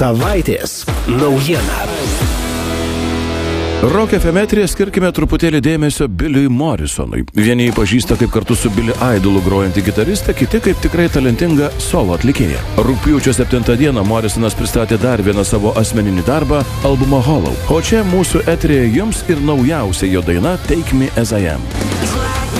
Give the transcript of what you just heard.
Savaitės naujiena. Rock FM eteryje skirkime truputėlį dėmesio Billiui Morrisonui. Vieni jį pažįsta kaip kartu su Billy Idolu grojantį gitaristą, kiti kaip tikrai talentingą solo atlikėją. Rugpjūčio 7 dieną Morrisonas pristatė dar vieną savo asmeninį darbą – albumą Hollow. O čia mūsų eteryje jums ir naujausia jo daina Take Me As I Am.